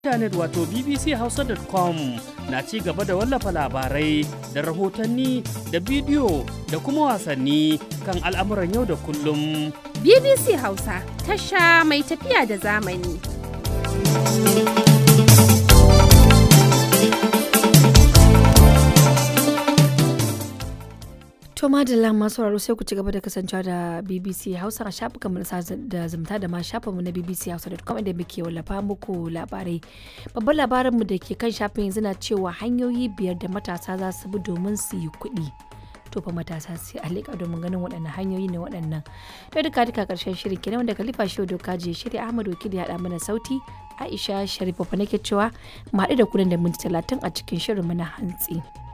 Intanet wato bbchausa.com na ci gaba da wallafa labarai da rahotanni da bidiyo da kuma wasanni kan al'amuran yau da kullum. BBC Hausa tasha mai tafiya da zamani. To madalla masu sauraro sai ku ci gaba da kasancewa da BBC Hausa a shafukanmu na da zumunta da ma shafinmu na bbchausa.com inda muke wallafa muku labarai. Babban labarinmu da ke kan shafin yanzu na cewa hanyoyi 5 da matasa za su bi domin su yi kuɗi. To fa matasa sai a leƙa domin ganin waɗannan hanyoyi ne waɗannan. To duka ƙarshen shirin kenan wanda Khalifa Shehu Doka je shirya Ahmad Wakili ya haɗa mana sauti. Aisha Sharifa fa nake cewa mu haɗu da ku da minti 30 a cikin shirin mu na hantsi.